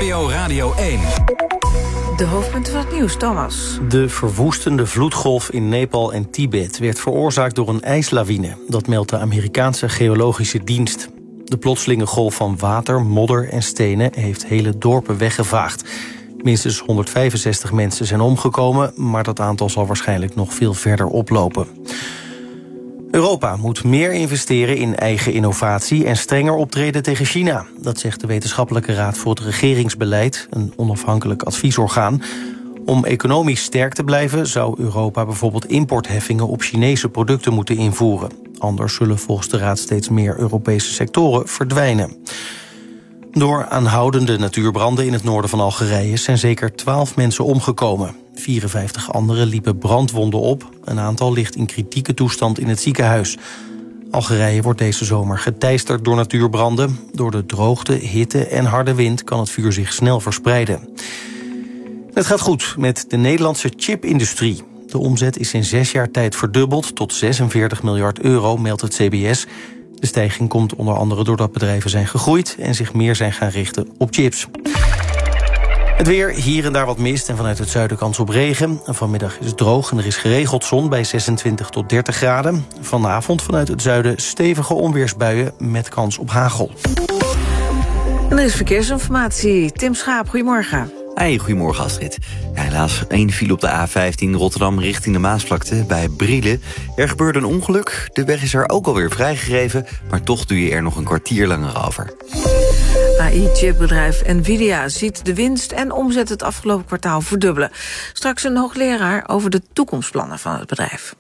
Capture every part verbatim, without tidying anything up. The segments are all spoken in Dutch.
P O Radio één. De hoofdpunten van het nieuws, Thomas. De verwoestende vloedgolf in Nepal en Tibet werd veroorzaakt door een ijslawine. Dat meldt de Amerikaanse Geologische Dienst. De plotselinge golf van water, modder en stenen heeft hele dorpen weggevaagd. Minstens honderdvijfenzestig mensen zijn omgekomen, maar dat aantal zal waarschijnlijk nog veel verder oplopen. Europa moet meer investeren in eigen innovatie en strenger optreden tegen China. Dat zegt de Wetenschappelijke Raad voor het Regeringsbeleid, een onafhankelijk adviesorgaan. Om economisch sterk te blijven zou Europa bijvoorbeeld importheffingen op Chinese producten moeten invoeren. Anders zullen volgens de Raad steeds meer Europese sectoren verdwijnen. Door aanhoudende natuurbranden in het noorden van Algerije zijn zeker twaalf mensen omgekomen. vierenvijftig anderen liepen brandwonden op. Een aantal ligt in kritieke toestand in het ziekenhuis. Algerije wordt deze zomer geteisterd door natuurbranden. Door de droogte, hitte en harde wind kan het vuur zich snel verspreiden. Het gaat goed met de Nederlandse chipindustrie. De omzet is in zes jaar tijd verdubbeld tot zesenveertig miljard euro, meldt het C B S. De stijging komt onder andere doordat bedrijven zijn gegroeid en zich meer zijn gaan richten op chips. Het weer, hier en daar wat mist en vanuit het zuiden kans op regen. Vanmiddag is het droog en er is geregeld zon bij zesentwintig tot dertig graden. Vanavond vanuit het zuiden stevige onweersbuien met kans op hagel. En er is verkeersinformatie. Tim Schaap, goedemorgen. Hey, goedemorgen Astrid. Ja, helaas één file op de A vijftien Rotterdam richting de Maasvlakte bij Brielen. Er gebeurde een ongeluk. De weg is er ook alweer vrijgegeven, maar toch doe je er nog een kwartier langer over. A I-chipbedrijf Nvidia ziet de winst en omzet het afgelopen kwartaal verdubbelen. Straks een hoogleraar over de toekomstplannen van het bedrijf.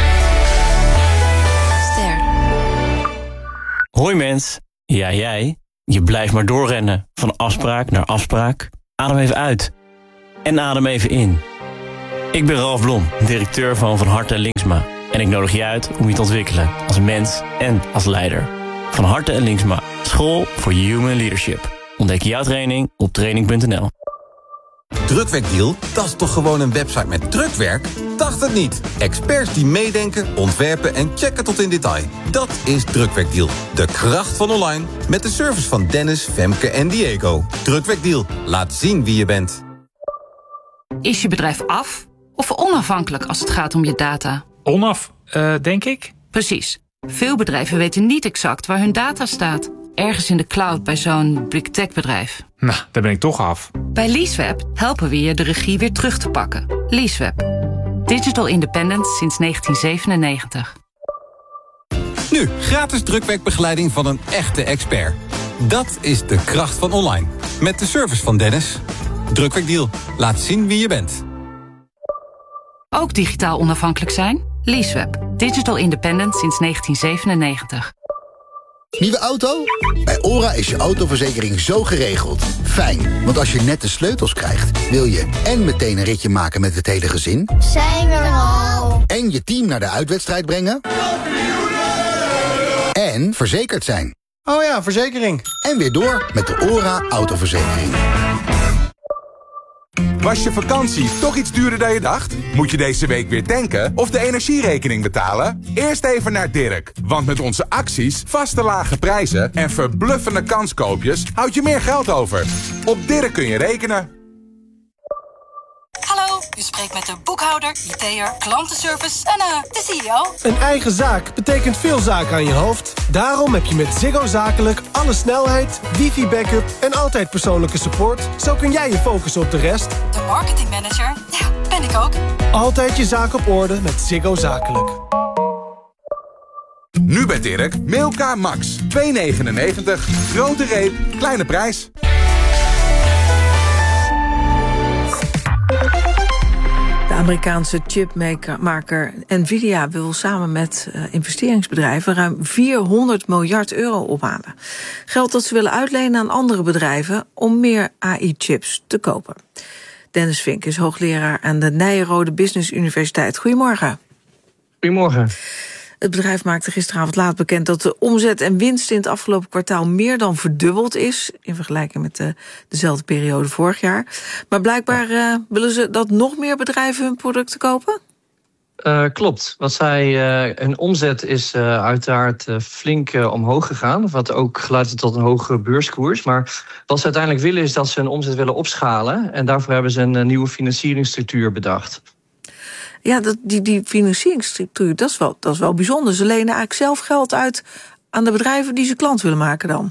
Ster. Hoi mens. Ja, jij. Je blijft maar doorrennen. Van afspraak naar afspraak. Adem even uit. En adem even in. Ik ben Ralf Blom, directeur van Van Harte en Linksma. En ik nodig je uit om je te ontwikkelen als mens en als leider. Van Harte en Linksma. School voor Human Leadership. Ontdek jouw training op training punt n l. Drukwerkdeal? Dat is toch gewoon een website met drukwerk? Dacht het niet. Experts die meedenken, ontwerpen en checken tot in detail. Dat is Drukwerkdeal. De kracht van online. Met de service van Dennis, Femke en Diego. Drukwerkdeal. Laat zien wie je bent. Is je bedrijf af of onafhankelijk als het gaat om je data? Onaf, uh, denk ik. Precies. Veel bedrijven weten niet exact waar hun data staat. Ergens in de cloud bij zo'n big tech bedrijf. Nou, daar ben ik toch af. Bij Leaseweb helpen we je de regie weer terug te pakken. Leaseweb. Digital independence sinds negentien zevenennegentig. Nu, gratis drukwerkbegeleiding van een echte expert. Dat is de kracht van online. Met de service van Dennis. Drukwerkdeal. Laat zien wie je bent. Ook digitaal onafhankelijk zijn? Leaseweb. Digital independence sinds negentien zevenennegentig. Nieuwe auto? Bij OHRA is je autoverzekering zo geregeld. Fijn, want als je net de sleutels krijgt, wil je en meteen een ritje maken met het hele gezin. Zijn we er al? En je team naar de uitwedstrijd brengen. En verzekerd zijn. Oh ja, verzekering. En weer door met de OHRA autoverzekering. Was je vakantie toch iets duurder dan je dacht? Moet je deze week weer tanken of de energierekening betalen? Eerst even naar Dirk. Want met onze acties, vaste lage prijzen en verbluffende kanskoopjes houd je meer geld over. Op Dirk kun je rekenen. Hallo, u spreekt met de boekhouder, I T'er, klantenservice en uh, de C E O. Een eigen zaak betekent veel zaken aan je hoofd. Daarom heb je met Ziggo Zakelijk alle snelheid, wifi-backup en altijd persoonlijke support. Zo kun jij je focussen op de rest. De marketingmanager, ja, ben ik ook. Altijd je zaak op orde met Ziggo Zakelijk. Nu bij Dirk, Milka Max. twee negenennegentig, grote reep, kleine prijs. De Amerikaanse chipmaker Nvidia wil samen met uh, investeringsbedrijven ruim vierhonderd miljard euro ophalen. Geld dat ze willen uitlenen aan andere bedrijven om meer A I-chips te kopen. Dennis Vink is hoogleraar aan de Nyenrode Business Universiteit. Goedemorgen. Goedemorgen. Het bedrijf maakte gisteravond laat bekend dat de omzet en winst in het afgelopen kwartaal meer dan verdubbeld is in vergelijking met de, dezelfde periode vorig jaar. Maar blijkbaar uh, willen ze dat nog meer bedrijven hun producten kopen? Uh, klopt. Wat zij, uh, hun omzet is uh, uiteraard uh, flink uh, omhoog gegaan. Wat ook geleid heeft tot een hoge beurskoers. Maar wat ze uiteindelijk willen is dat ze hun omzet willen opschalen. En daarvoor hebben ze een uh, nieuwe financieringsstructuur bedacht. Ja, dat, die, die financieringsstructuur, dat is, wel, dat is wel bijzonder. Ze lenen eigenlijk zelf geld uit aan de bedrijven die ze klant willen maken dan.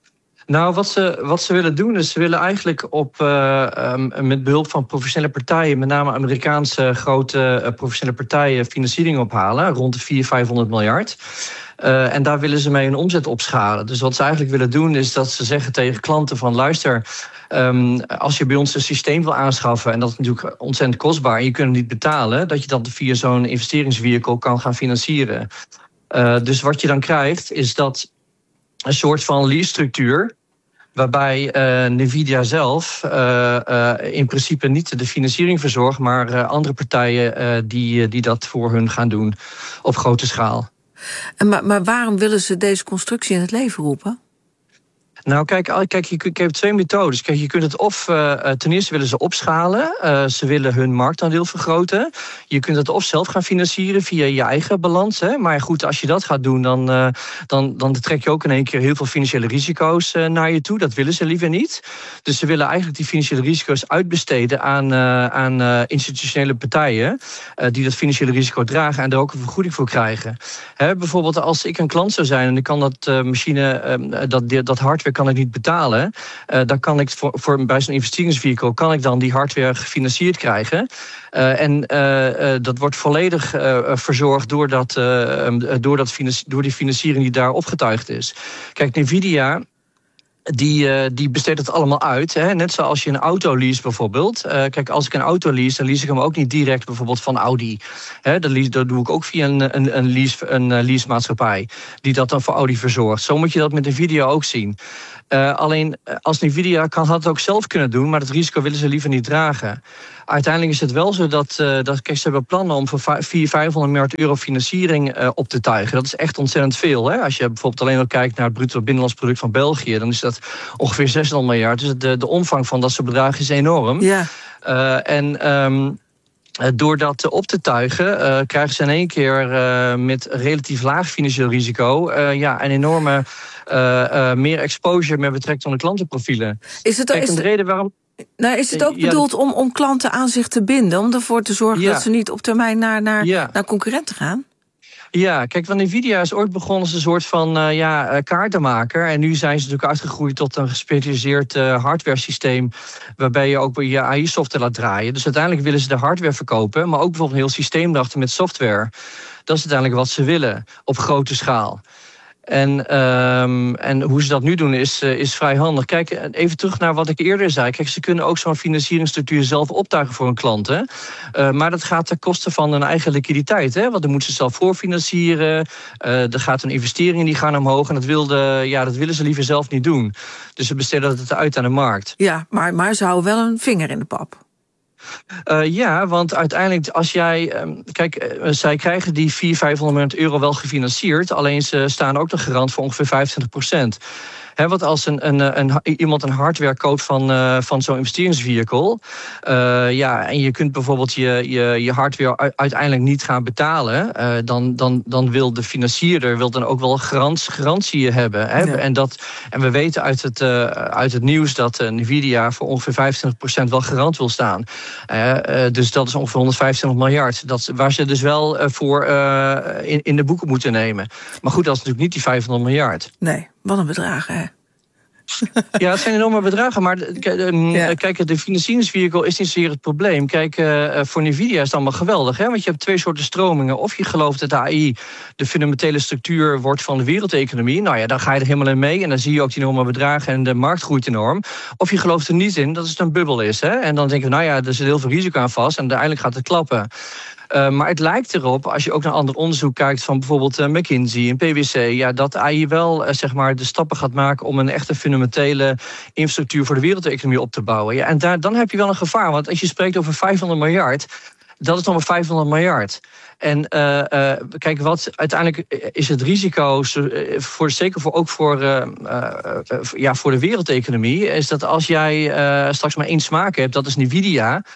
Nou, wat ze, wat ze willen doen is, ze willen eigenlijk op, uh, um, met behulp van professionele partijen, met name Amerikaanse grote uh, professionele partijen, financiering ophalen, rond de vierhonderd, vijfhonderd miljard. Uh, en daar willen ze mee hun omzet opschalen. Dus wat ze eigenlijk willen doen is dat ze zeggen tegen klanten van luister, um, als je bij ons een systeem wil aanschaffen, en dat is natuurlijk ontzettend kostbaar, en je kunt het niet betalen, dat je dat via zo'n investeringsvehicle kan gaan financieren. Uh, dus wat je dan krijgt, is dat een soort van lease-structuur, waarbij uh, Nvidia zelf uh, uh, in principe niet de financiering verzorgt, maar uh, andere partijen uh, die, die dat voor hun gaan doen op grote schaal. En maar, maar waarom willen ze deze constructie in het leven roepen? Nou, kijk, kijk je, je hebt twee methodes. Kijk, je kunt het of, uh, ten eerste willen ze opschalen. Uh, ze willen hun marktaandeel vergroten. Je kunt het of zelf gaan financieren via je eigen balans. Hè. Maar goed, als je dat gaat doen, dan, uh, dan, dan trek je ook in één keer heel veel financiële risico's uh, naar je toe. Dat willen ze liever niet. Dus ze willen eigenlijk die financiële risico's uitbesteden aan, uh, aan uh, institutionele partijen uh, die dat financiële risico dragen en er ook een vergoeding voor krijgen. Hè, bijvoorbeeld als ik een klant zou zijn en ik kan dat uh, machine, uh, dat, dat hardware kan ik niet betalen, uh, dan kan ik voor, voor bij zo'n investeringsvehicle kan ik dan die hardware gefinancierd krijgen. Uh, en uh, uh, dat wordt volledig uh, verzorgd door, dat, uh, door, dat financi- door die financiering die daar opgetuigd is. Kijk, Nvidia, Die, uh, die besteedt het allemaal uit. Hè? Net zoals je een auto lease bijvoorbeeld. Uh, kijk, als ik een auto lease, dan lease ik hem ook niet direct bijvoorbeeld van Audi. Hè? Dat, lease, dat doe ik ook via een, een, een, lease, een uh, leasemaatschappij die dat dan voor Audi verzorgt. Zo moet je dat met Nvidia ook zien. Uh, alleen als Nvidia kan had het ook zelf kunnen doen, maar dat risico willen ze liever niet dragen. Uiteindelijk is het wel zo dat, uh, dat kijk, ze hebben plannen om voor vierhonderd, vijfhonderd miljard euro financiering uh, op te tuigen. Dat is echt ontzettend veel. Hè? Als je bijvoorbeeld alleen al kijkt naar het bruto binnenlands product van België, dan is dat ongeveer zeshonderd miljard. Dus de, de omvang van dat soort bedragen is enorm. Ja. Uh, en um, door dat op te tuigen, uh, krijgen ze in één keer uh, met relatief laag financieel risico uh, ja, een enorme uh, uh, meer exposure met betrekking tot de klantenprofielen. Is het, Kijk, is een het, reden waarom. Nou, is het ook ja, bedoeld om, om klanten aan zich te binden, om ervoor te zorgen ja. dat ze niet op termijn naar, naar, ja. naar concurrenten gaan? Ja, kijk, want Nvidia is ooit begonnen als een soort van uh, ja, uh, kaartenmaker. En nu zijn ze natuurlijk uitgegroeid tot een gespecialiseerd uh, hardware systeem, waarbij je ook je A I-software laat draaien. Dus uiteindelijk willen ze de hardware verkopen, maar ook bijvoorbeeld een heel systeem erachter met software. Dat is uiteindelijk wat ze willen, op grote schaal. En, um, en hoe ze dat nu doen is, uh, is vrij handig. Kijk, even terug naar wat ik eerder zei. Kijk, ze kunnen ook zo'n financieringsstructuur zelf optuigen voor hun klanten. Uh, maar dat gaat ten koste van hun eigen liquiditeit. Hè? Want dan moeten ze zelf voorfinancieren. Uh, er gaat hun investeringen die gaan omhoog. En dat, wilde, ja, dat willen ze liever zelf niet doen. Dus ze besteden het uit aan de markt. Ja, maar, maar ze houden wel een vinger in de pap. Uh, ja, want uiteindelijk als jij... Um, kijk, uh, zij krijgen die vierhonderd, vijfhonderd miljard euro wel gefinancierd. Alleen ze staan ook nog garant voor ongeveer vijfentwintig procent. He, want als een, een, een, iemand een hardware koopt van, uh, van zo'n investeringsvehicle, Uh, ja, en je kunt bijvoorbeeld je, je, je hardware uiteindelijk niet gaan betalen, Uh, dan, dan, dan wil de financierder wil dan ook wel garant, garantie hebben. Hè? Ja. En, dat, en we weten uit het, uh, uit het nieuws dat uh, Nvidia voor ongeveer vijfentwintig procent wel garant wil staan. Uh, uh, dus dat is ongeveer honderdvijfentwintig miljard. Dat, waar ze dus wel uh, voor uh, in, in de boeken moeten nemen. Maar goed, dat is natuurlijk niet die vijfhonderd miljard. Nee, wat een bedrag, hè? Ja, het zijn enorme bedragen, maar ja. Kijk, de financieringsvehicle is niet zozeer het probleem. Kijk, uh, voor Nvidia is het allemaal geweldig, hè? Want je hebt twee soorten stromingen. Of je gelooft dat A I de fundamentele structuur wordt van de wereldeconomie. Nou ja, dan ga je er helemaal in mee en dan zie je ook die enorme bedragen en de markt groeit enorm. Of je gelooft er niet in dat het een bubbel is, hè? En dan denk je, nou ja, er zit heel veel risico aan vast en uiteindelijk gaat het klappen. Uh, maar het lijkt erop, als je ook naar ander onderzoek kijkt van bijvoorbeeld uh, McKinsey en P W C, ja, dat A I wel uh, zeg maar de stappen gaat maken om een echte fundamentele infrastructuur voor de wereldeconomie op te bouwen. Ja, en daar, dan heb je wel een gevaar, want als je spreekt over vijfhonderd miljard, dat is nog maar vijfhonderd miljard. En uh, uh, kijk, wat uiteindelijk is het risico, uh, voor, zeker voor, ook voor, uh, uh, uh, ja, voor de wereldeconomie, is dat als jij uh, straks maar één smaak hebt, dat is Nvidia.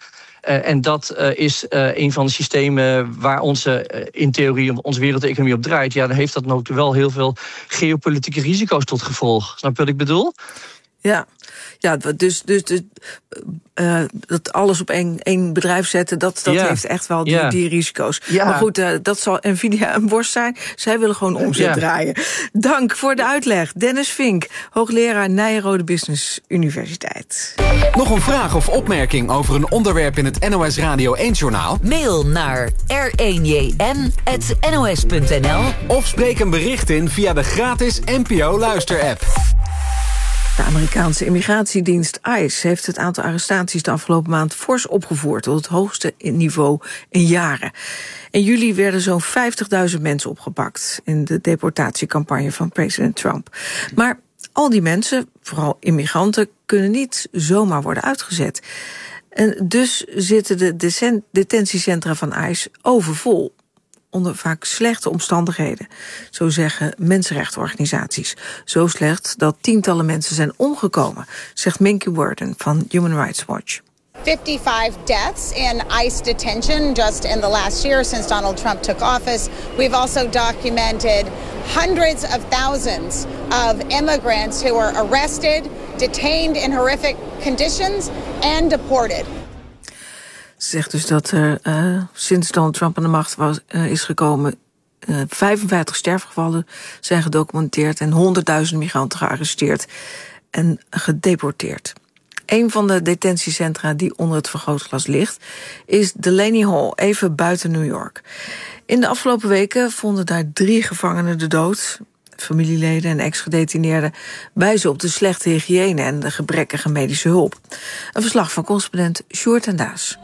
Uh, en dat uh, is uh, een van de systemen waar onze, uh, in theorie, onze wereldeconomie op draait. Ja, dan heeft dat nog wel heel veel geopolitieke risico's tot gevolg. Snap je wat ik bedoel? Ja, ja dus, dus, dus uh, dat alles op één, één bedrijf zetten, dat, dat ja. heeft echt wel die, ja. die risico's. Ja. Maar goed, uh, dat zal Nvidia een borst zijn. Zij willen gewoon omzet ja. draaien. Dank voor de uitleg. Dennis Vink, hoogleraar Nijrode Business Universiteit. Nog een vraag of opmerking over een onderwerp in het N O S Radio één-journaal? Mail naar r één j n at n o s punt n l of spreek een bericht in via de gratis N P O-luister-app. De Amerikaanse immigratiedienst ICE heeft het aantal arrestaties de afgelopen maand fors opgevoerd tot het hoogste niveau in jaren. In juli werden zo'n vijftigduizend mensen opgepakt in de deportatiecampagne van president Trump. Maar al die mensen, vooral immigranten, kunnen niet zomaar worden uitgezet. En dus zitten de detentiecentra van ICE overvol. Onder vaak slechte omstandigheden. Zo zeggen mensenrechtenorganisaties. Zo slecht dat tientallen mensen zijn omgekomen, zegt Minky Worden van Human Rights Watch. fifty-five deaths in ICE detention just in the last year since Donald Trump took office. We've also documented hundreds of thousands of immigrants who were arrested, detained in horrific conditions and deported. Ze zegt dus dat er uh, sinds Donald Trump aan de macht was, uh, is gekomen uh, vijfenvijftig sterfgevallen zijn gedocumenteerd en honderdduizend migranten gearresteerd en gedeporteerd. Een van de detentiecentra die onder het vergrootglas ligt is Delaney Hall, even buiten New York. In de afgelopen weken vonden daar drie gevangenen de dood. Familieleden en ex-gedetineerden wijzen op de slechte hygiëne en de gebrekkige medische hulp. Een verslag van correspondent Sjoerd en Daas.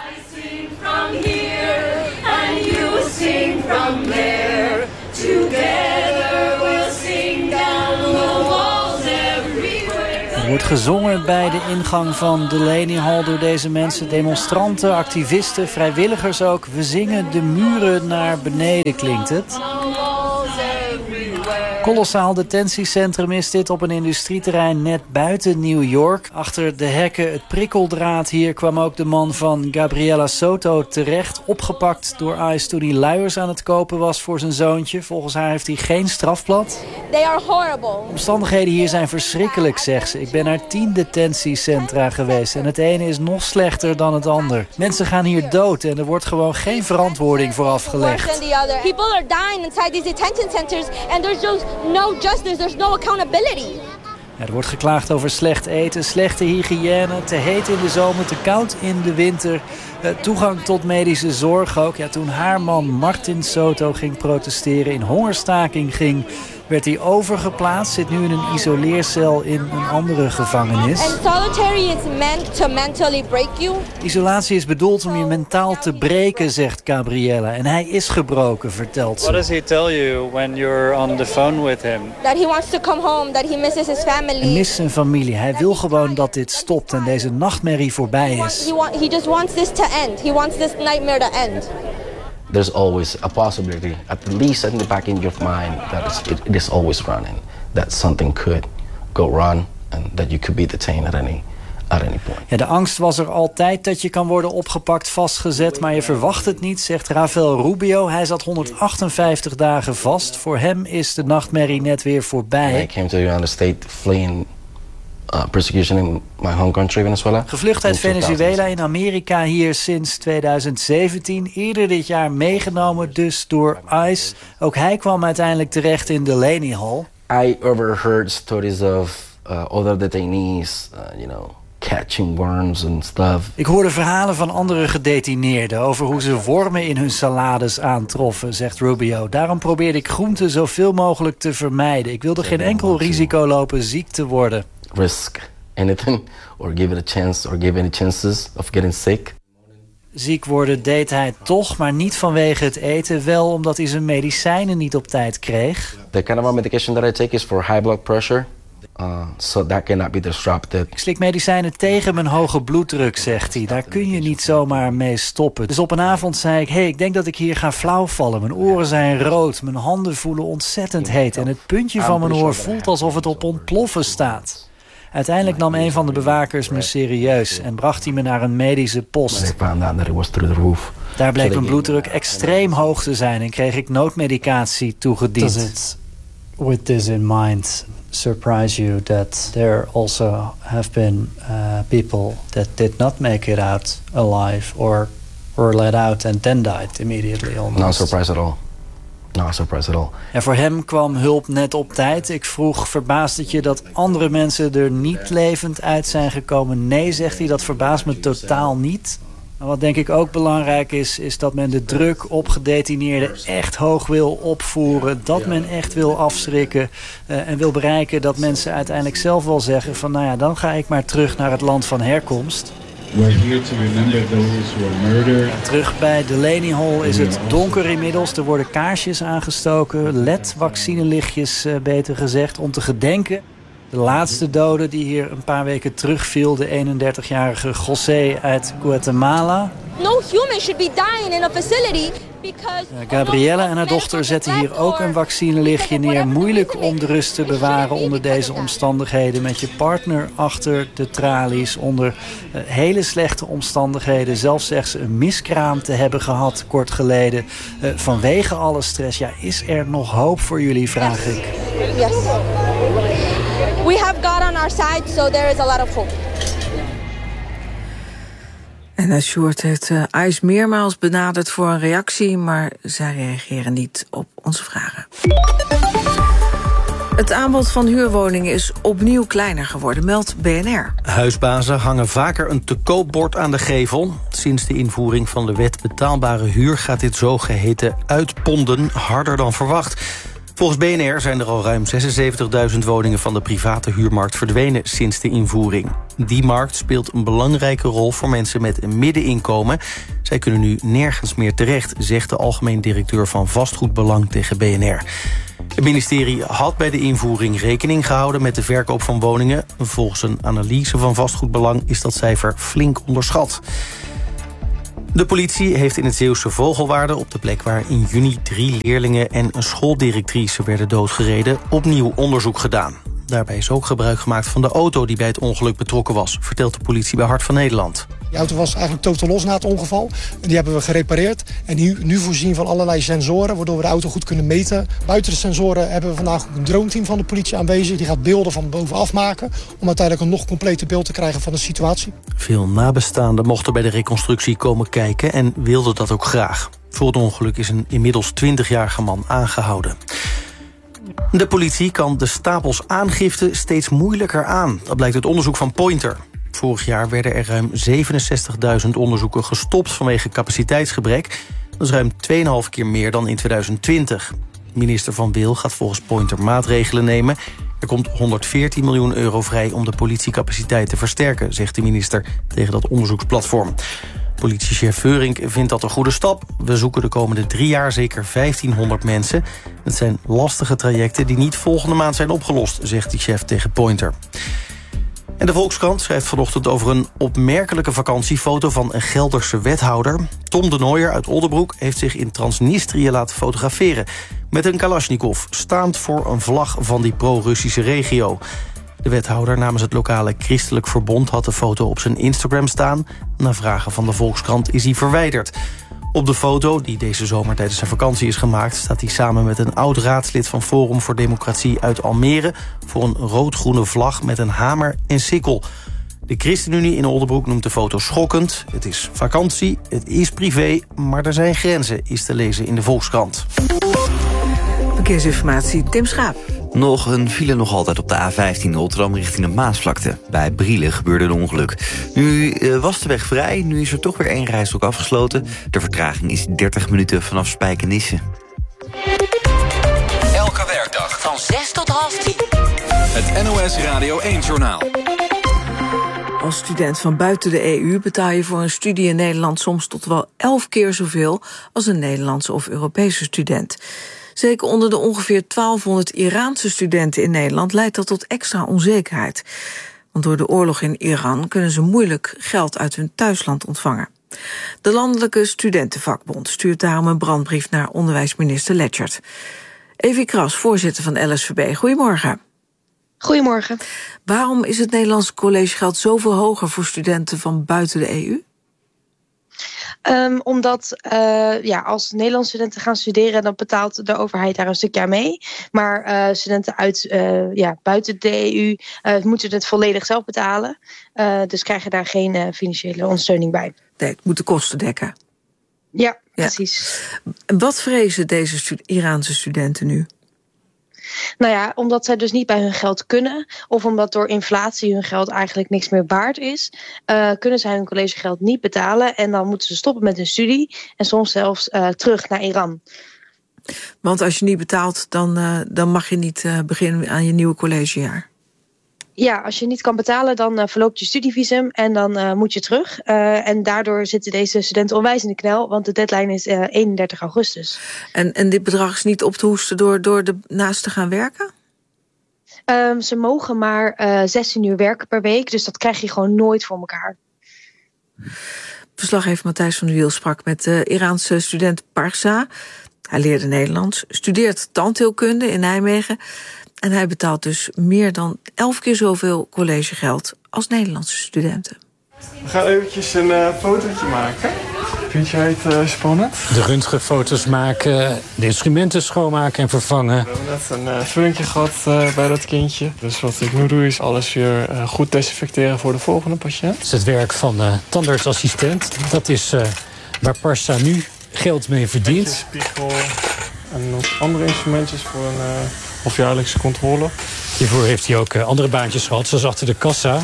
Er wordt gezongen bij de ingang van Delaney Hall door deze mensen. Demonstranten, activisten, vrijwilligers ook. We zingen de muren naar beneden, klinkt het. Kolossaal detentiecentrum is dit op een industrieterrein net buiten New York. Achter de hekken het prikkeldraad. Hier kwam ook de man van Gabriela Soto terecht. Opgepakt door ICE toen hij luiers aan het kopen was voor zijn zoontje. Volgens haar heeft hij geen strafblad. They are horrible. De omstandigheden hier zijn verschrikkelijk, zegt ze. Ik ben naar tien detentiecentra geweest en het ene is nog slechter dan het ander. Mensen gaan hier dood en er wordt gewoon geen verantwoording voor afgelegd. People are dying inside these detention centers and there's just no justice, there's no accountability. Ja, er wordt geklaagd over slecht eten, slechte hygiëne, te heet in de zomer, te koud in de winter. Uh, toegang tot medische zorg ook. Ja, toen haar man Martin Soto ging protesteren, in hongerstaking ging, werd hij overgeplaatst. Zit nu in een isoleercel in een andere gevangenis. And solitary is meant to mentally break you. Isolatie is bedoeld om je mentaal te breken, zegt Gabriella. En hij is gebroken, vertelt ze. What does he tell you when you're on the phone with him? That he wants to come home, that he misses his family. Hij mist zijn familie. Hij wil gewoon dat dit stopt en deze nachtmerrie voorbij is. He, want, he just wants this to end. He wants this nightmare to end. There's always a possibility, at least in the back in your mind, that it, it is always running, that something could go wrong and that you could be detained at any, at any point. Ja, de angst was er altijd dat je kan worden opgepakt, vastgezet, maar je verwacht het niet, zegt Rafael Rubio. Hij zat honderdachtenvijftig dagen vast. Voor hem is de nachtmerrie net weer voorbij. I came to the United States fleeing Uh, persecution in my home country, Venezuela. Gevlucht uit Venezuela in Amerika hier sinds tweeduizend zeventien. Eerder dit jaar meegenomen dus door ICE. Ook hij kwam uiteindelijk terecht in Delaney Hall. I overheard stories of uh, other detainees, uh, you know, catching worms and stuff. Ik hoorde verhalen van andere gedetineerden over hoe ze wormen in hun salades aantroffen, zegt Rubio. Daarom probeerde ik groenten zoveel mogelijk te vermijden. Ik wilde geen enkel risico lopen ziek te worden. Risk anything or give it a chance or give any chances of getting sick. Ziek worden deed hij toch, maar niet vanwege het eten. Wel omdat hij zijn medicijnen niet op tijd kreeg. The kind of medication that I take is for high blood pressure. Uh, so that cannot be disrupted. Ik slik medicijnen tegen mijn hoge bloeddruk, zegt hij. Daar kun je niet zomaar mee stoppen. Dus op een avond zei ik, hey, ik denk dat ik hier ga flauwvallen. Mijn oren zijn rood, mijn handen voelen ontzettend heet. En het puntje van mijn oor voelt alsof het op ontploffen staat. Uiteindelijk nam een van de bewakers me serieus en bracht hij me naar een medische post. Daar bleek mijn bloeddruk extreem hoog te zijn en kreeg ik noodmedicatie toegediend. Does it, with this in mind, surprise you that there also have been uh, people that did not make it out alive or were let out and then died immediately almost? No surprise at all. No surprise at all. En voor hem kwam hulp net op tijd. Ik vroeg, verbaast het je dat andere mensen er niet levend uit zijn gekomen? Nee, zegt hij, dat verbaast me totaal niet. En wat denk ik ook belangrijk is, is dat men de druk op gedetineerden echt hoog wil opvoeren. Dat men echt wil afschrikken uh, en wil bereiken dat mensen uiteindelijk zelf wel zeggen van, nou ja, dan ga ik maar terug naar het land van herkomst. We're here to remember those who were murdered. Terug bij Delaney Hall is het donker inmiddels. Er worden kaarsjes aangestoken, L E D-vaccinelichtjes uh, beter gezegd, om te gedenken. De laatste dode die hier een paar weken terug viel, de eenendertigjarige José uit Guatemala. No human should be dying in a facility because... Gabrielle en haar dochter zetten hier ook een vaccinelichtje neer. Moeilijk om de rust te bewaren onder deze omstandigheden. Met je partner achter de tralies, onder uh, hele slechte omstandigheden. Zelfs zegt ze een miskraam te hebben gehad kort geleden. Uh, vanwege alle stress, ja, is er nog hoop voor jullie, vraag ik. Yes. We have God on our side, so there is a lot of hope. En uh, Sjoerd heeft uh, IJs meermaals benaderd voor een reactie, maar zij reageren niet op onze vragen. Het aanbod van huurwoningen is opnieuw kleiner geworden, meldt B N R. Huisbazen hangen vaker een te koopbord aan de gevel. Sinds de invoering van de wet betaalbare huur gaat dit zogeheten uitponden harder dan verwacht. Volgens B N R zijn er al ruim zesenzeventigduizend woningen van de private huurmarkt verdwenen sinds de invoering. Die markt speelt een belangrijke rol voor mensen met een middeninkomen. Zij kunnen nu nergens meer terecht, zegt de algemeen directeur van Vastgoedbelang tegen B N R. Het ministerie had bij de invoering rekening gehouden met de verkoop van woningen. Volgens een analyse van Vastgoedbelang is dat cijfer flink onderschat. De politie heeft in het Zeeuwse Vogelwaarde, op de plek waar in juni drie leerlingen en een schooldirectrice werden doodgereden, opnieuw onderzoek gedaan. Daarbij is ook gebruik gemaakt van de auto die bij het ongeluk betrokken was, vertelt de politie bij Hart van Nederland. Die auto was eigenlijk totaal los na het ongeval. Die hebben we gerepareerd en nu, nu voorzien van allerlei sensoren, waardoor we de auto goed kunnen meten. Buiten de sensoren hebben we vandaag ook een droneteam van de politie aanwezig. Die gaat beelden van bovenaf maken om uiteindelijk een nog completer beeld te krijgen van de situatie. Veel nabestaanden mochten bij de reconstructie komen kijken en wilden dat ook graag. Voor het ongeluk is een inmiddels twintigjarige man aangehouden. De politie kan de stapels aangifte steeds moeilijker aan. Dat blijkt uit onderzoek van Pointer. Vorig jaar werden er ruim zevenenzestigduizend onderzoeken gestopt vanwege capaciteitsgebrek. Dat is ruim twee komma vijf keer meer dan in tweeduizend twintig. Minister Van Wil gaat volgens Pointer maatregelen nemen. Er komt honderdveertien miljoen euro vrij om de politiecapaciteit te versterken, zegt de minister tegen dat onderzoeksplatform. Politiechef Veurink vindt dat een goede stap. We zoeken de komende drie jaar zeker vijftienhonderd mensen. Het zijn lastige trajecten die niet volgende maand zijn opgelost, zegt die chef tegen Pointer. En de Volkskrant schrijft vanochtend over een opmerkelijke vakantiefoto van een Gelderse wethouder. Tom de Nooijer uit Oldebroek heeft zich in Transnistrië laten fotograferen met een Kalashnikov, staand voor een vlag van die pro-Russische regio. De wethouder namens het lokale Christelijk Verbond had de foto op zijn Instagram staan. Na vragen van de Volkskrant is hij verwijderd. Op de foto, die deze zomer tijdens zijn vakantie is gemaakt, staat hij samen met een oud-raadslid van Forum voor Democratie uit Almere voor een rood-groene vlag met een hamer en sikkel. De ChristenUnie in Oldebroek noemt de foto schokkend. Het is vakantie, het is privé, maar er zijn grenzen, is te lezen in de Volkskrant. Verkeersinformatie, Tim Schaap. Nog een file nog altijd op de A vijftien Rotterdam richting de Maasvlakte. Bij Brielen gebeurde een ongeluk. Nu uh, was de weg vrij, nu is er toch weer één rijstrook afgesloten. De vertraging is dertig minuten vanaf Spijkenisse. Elke werkdag van zes tot half tien. Het N O S Radio één-journaal. Als student van buiten de E U betaal je voor een studie in Nederland soms tot wel elf keer zoveel als een Nederlandse of Europese student. Zeker onder de ongeveer twaalfhonderd Iraanse studenten in Nederland leidt dat tot extra onzekerheid. Want door de oorlog in Iran kunnen ze moeilijk geld uit hun thuisland ontvangen. De Landelijke Studentenvakbond stuurt daarom een brandbrief naar onderwijsminister Leggert. Evie Kras, voorzitter van L S V B. Goedemorgen. Goedemorgen. Waarom is het Nederlandse collegegeld zoveel hoger voor studenten van buiten de E U? Um, omdat uh, ja, als Nederlandse studenten gaan studeren, dan betaalt de overheid daar een stukje aan mee. Maar uh, studenten uit uh, ja, buiten de E U uh, moeten het volledig zelf betalen. Uh, dus krijgen daar geen uh, financiële ondersteuning bij. Nee, het moet de kosten dekken. Ja, ja. precies. Wat vrezen deze stu- Iraanse studenten nu? Nou ja, omdat zij dus niet bij hun geld kunnen, of omdat door inflatie hun geld eigenlijk niks meer waard is, uh, kunnen zij hun collegegeld niet betalen en dan moeten ze stoppen met hun studie en soms zelfs uh, terug naar Iran. Want als je niet betaalt, dan, uh, dan mag je niet uh, beginnen aan je nieuwe collegejaar. Ja, als je niet kan betalen, dan uh, verloopt je studievisum en dan uh, moet je terug. Uh, en daardoor zitten deze studenten onwijs in de knel, want de deadline is uh, eenendertig augustus. En, en dit bedrag is niet op te hoesten door, door ernaast te gaan werken? Um, ze mogen maar uh, zestien uur werken per week, dus dat krijg je gewoon nooit voor elkaar. Verslaggever Matthijs van der Wiel sprak met de Iraanse student Parsa. Hij leerde Nederlands, studeert tandheelkunde in Nijmegen. En hij betaalt dus meer dan elf keer zoveel collegegeld als Nederlandse studenten. We gaan eventjes een uh, fotootje maken. Vind jij het uh, spannend? De röntgenfoto's maken, de instrumenten schoonmaken en vervangen. We hebben net een uh, vullingje gehad uh, bij dat kindje. Dus wat ik nu doe is alles weer uh, goed desinfecteren voor de volgende patiënt. Het is het werk van de uh, tandartsassistent. Dat is uh, waar Parsa nu geld mee verdient. Een spiegel en nog andere instrumentjes voor een uh, halfjaarlijkse controle. Hiervoor heeft hij ook uh, andere baantjes gehad, zoals achter de kassa.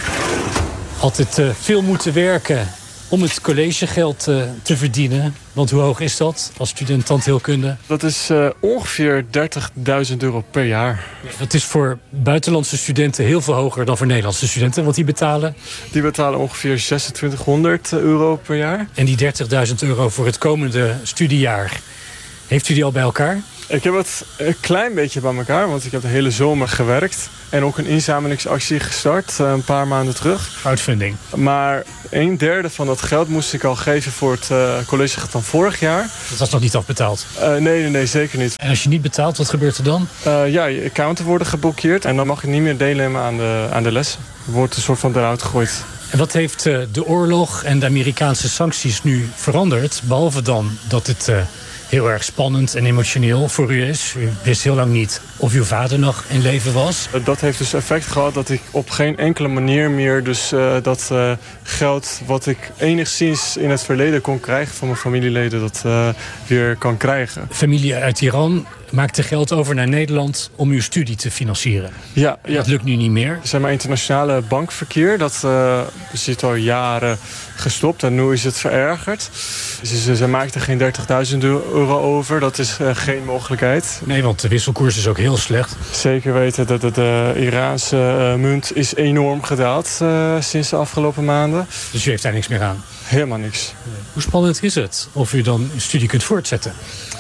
Altijd uh, veel moeten werken om het collegegeld uh, te verdienen. Want hoe hoog is dat als student tandheelkunde? Dat is uh, ongeveer dertigduizend euro per jaar. Dat is voor buitenlandse studenten heel veel hoger dan voor Nederlandse studenten. Want die betalen? Die betalen ongeveer zesentwintighonderd euro per jaar. En die dertigduizend euro voor het komende studiejaar, heeft u die al bij elkaar? Ik heb het een klein beetje bij elkaar, want ik heb de hele zomer gewerkt. En ook een inzamelingsactie gestart, een paar maanden terug. Crowdfunding. Maar een derde van dat geld moest ik al geven voor het uh, college van vorig jaar. Dat was nog niet afbetaald? Uh, nee, nee, nee, zeker niet. En als je niet betaalt, wat gebeurt er dan? Uh, ja, je accounten worden geblokkeerd en dan mag je niet meer deelnemen aan de, aan de lessen. Je wordt een soort van eruit gegooid. En wat heeft uh, de oorlog en de Amerikaanse sancties nu veranderd? Behalve dan dat het Uh, heel erg spannend en emotioneel voor u is. U wist heel lang niet of uw vader nog in leven was. Dat heeft dus effect gehad dat ik op geen enkele manier meer dus uh, dat uh, geld wat ik enigszins in het verleden kon krijgen van mijn familieleden, dat uh, weer kan krijgen. Familie uit Iran maakte geld over naar Nederland om uw studie te financieren. Ja, ja. Dat lukt nu niet meer. Er zijn maar internationale bankverkeer. Dat uh, zit al jaren gestopt en nu is het verergerd. Dus ze, ze maakten geen dertigduizend euro over. Dat is uh, geen mogelijkheid. Nee, want de wisselkoers is ook heel slecht. Zeker weten dat de, de Iraanse uh, munt is enorm gedaald uh, sinds de afgelopen maanden. Dus u heeft daar niks meer aan? Helemaal niks. Nee. Hoe spannend is het of u dan uw studie kunt voortzetten?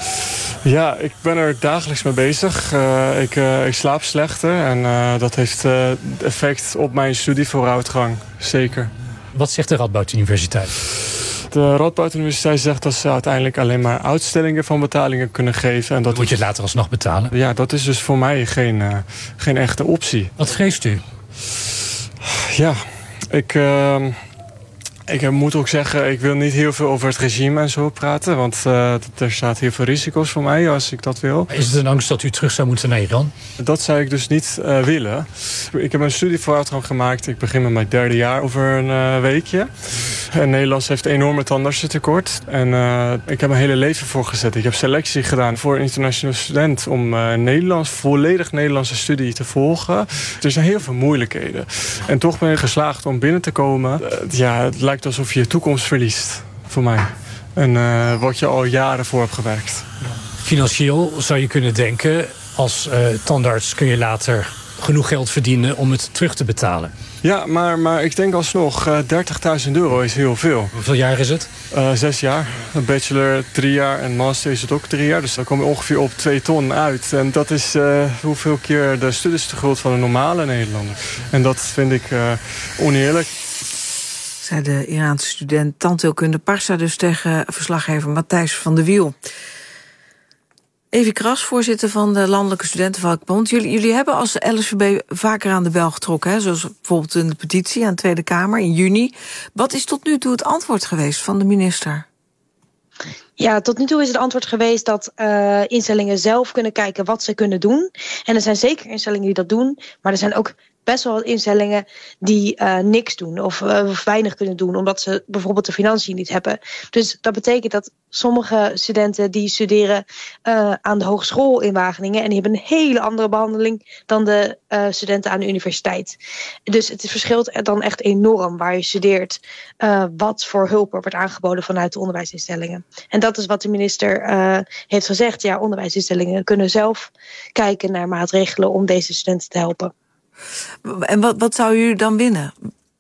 Ja, ik ben er dagelijks mee bezig. Uh, ik, uh, ik slaap slechter en uh, dat heeft uh, effect op mijn studievooruitgang. Zeker. Wat zegt de Radboud Universiteit? De Radboud Universiteit zegt dat ze uiteindelijk alleen maar uitstellingen van betalingen kunnen geven. En dat moet je het later alsnog betalen? Ja, dat is dus voor mij geen, uh, geen echte optie. Wat vreest u? Ja, ik... Uh, Ik moet ook zeggen, ik wil niet heel veel over het regime en zo praten. Want uh, er staat heel veel risico's voor mij als ik dat wil. Is het een angst dat u terug zou moeten naar Iran? Dat zou ik dus niet uh, willen. Ik heb een studievooruitgang gemaakt. Ik begin met mijn derde jaar over een uh, weekje. En Nederlands heeft een enorme tandartsentekort. En uh, ik heb mijn hele leven voorgezet. Ik heb selectie gedaan voor een internationaal student om uh, Nederlands, volledig Nederlandse studie te volgen. Er zijn heel veel moeilijkheden. En toch ben ik geslaagd om binnen te komen. Uh, ja, het lijkt alsof je je toekomst verliest, voor mij. En uh, wat je al jaren voor hebt gewerkt. Financieel zou je kunnen denken, als uh, tandarts kun je later genoeg geld verdienen om het terug te betalen. Ja, maar, maar ik denk alsnog, uh, dertigduizend euro is heel veel. Hoeveel jaar is het? Uh, zes jaar. Een bachelor drie jaar en master is het ook drie jaar. Dus dan kom je ongeveer op twee ton uit. En dat is uh, hoeveel keer de studietegoed van een normale Nederlander. En dat vind ik uh, oneerlijk. Zei de Iraanse student tandheelkunde Parsa dus tegen verslaggever Matthijs van der Wiel. Evi Kras, voorzitter van de Landelijke Studentenvakbond. Jullie, jullie hebben als L S V B vaker aan de bel getrokken, hè? Zoals bijvoorbeeld in de petitie aan de Tweede Kamer in juni. Wat is tot nu toe het antwoord geweest van de minister? Ja, tot nu toe is het antwoord geweest dat uh, instellingen zelf kunnen kijken wat ze kunnen doen. En er zijn zeker instellingen die dat doen, maar er zijn ook best wel wat instellingen die uh, niks doen of, uh, of weinig kunnen doen, omdat ze bijvoorbeeld de financiën niet hebben. Dus dat betekent dat sommige studenten die studeren uh, aan de hogeschool in Wageningen en die hebben een hele andere behandeling dan de uh, studenten aan de universiteit. Dus het verschilt dan echt enorm waar je studeert, uh, wat voor hulp er wordt aangeboden vanuit de onderwijsinstellingen. En dat is wat de minister uh, heeft gezegd. Ja, onderwijsinstellingen kunnen zelf kijken naar maatregelen om deze studenten te helpen. En wat, wat zou u dan willen?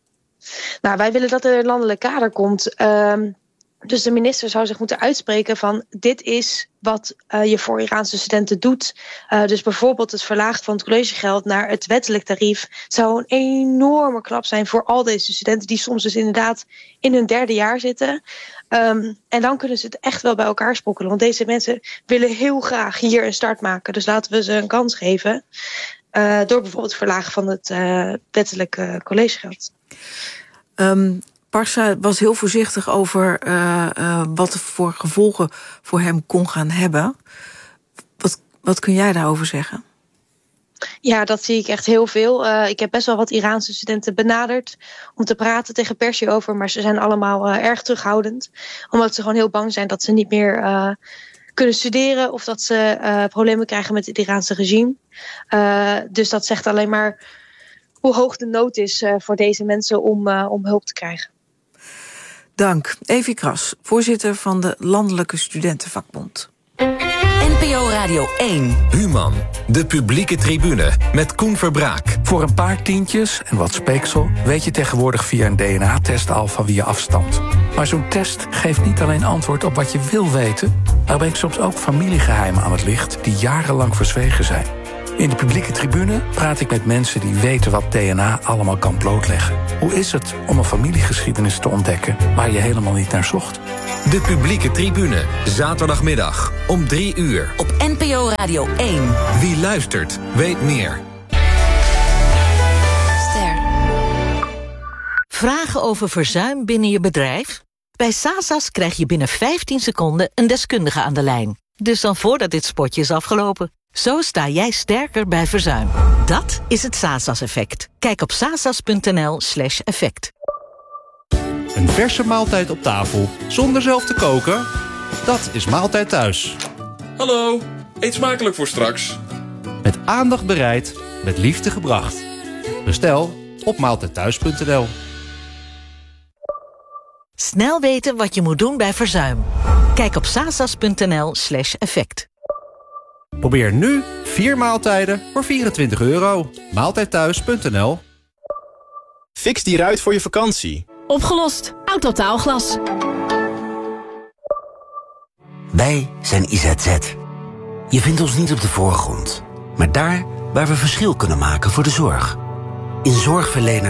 Nou, wij willen dat er een landelijk kader komt. Uh, dus de minister zou zich moeten uitspreken van dit is wat uh, je voor Iraanse studenten doet. Uh, dus bijvoorbeeld het verlagen van het collegegeld naar het wettelijk tarief zou een enorme klap zijn voor al deze studenten die soms dus inderdaad in hun derde jaar zitten. Um, en dan kunnen ze het echt wel bij elkaar sprokkelen. Want deze mensen willen heel graag hier een start maken. Dus laten we ze een kans geven. Uh, door bijvoorbeeld het verlagen van het uh, wettelijke collegegeld. Um, Parsa was heel voorzichtig over uh, uh, wat voor gevolgen voor hem kon gaan hebben. Wat, wat kun jij daarover zeggen? Ja, dat zie ik echt heel veel. Uh, ik heb best wel wat Iraanse studenten benaderd om te praten tegen pers hierover, maar ze zijn allemaal uh, erg terughoudend. Omdat ze gewoon heel bang zijn dat ze niet meer uh, kunnen studeren of dat ze uh, problemen krijgen met het Iraanse regime. Uh, dus dat zegt alleen maar hoe hoog de nood is uh, voor deze mensen om, uh, om hulp te krijgen. Dank. Evi Kras, voorzitter van de Landelijke Studentenvakbond. N P O Radio één. Human, de publieke tribune met Koen Verbraak. Voor een paar tientjes en wat speeksel weet je tegenwoordig via een D N A-test al van wie je afstamt. Maar zo'n test geeft niet alleen antwoord op wat je wil weten, maar brengt soms ook familiegeheimen aan het licht die jarenlang verzwegen zijn. In de publieke tribune praat ik met mensen die weten wat D N A allemaal kan blootleggen. Hoe is het om een familiegeschiedenis te ontdekken waar je helemaal niet naar zocht? De publieke tribune, zaterdagmiddag om drie uur. Op N P O Radio één. Wie luistert, weet meer. Ster. Vragen over verzuim binnen je bedrijf? Bij Sasas krijg je binnen vijftien seconden een deskundige aan de lijn. Dus dan voordat dit spotje is afgelopen. Zo sta jij sterker bij verzuim. Dat is het Sasas-effect. Kijk op sasas.nl slash effect. Een verse maaltijd op tafel, zonder zelf te koken? Dat is Maaltijd Thuis. Hallo, eet smakelijk voor straks. Met aandacht bereid, met liefde gebracht. Bestel op maaltijdthuis punt n l. Snel weten wat je moet doen bij verzuim. Kijk op sasas.nl slash effect. Probeer nu vier maaltijden voor vierentwintig euro. maaltijdthuis punt n l. Fix die ruit voor je vakantie. Opgelost. Autotaalglas. Wij zijn I Z Z. Je vindt ons niet op de voorgrond, maar daar waar we verschil kunnen maken voor de zorg. In zorgverlener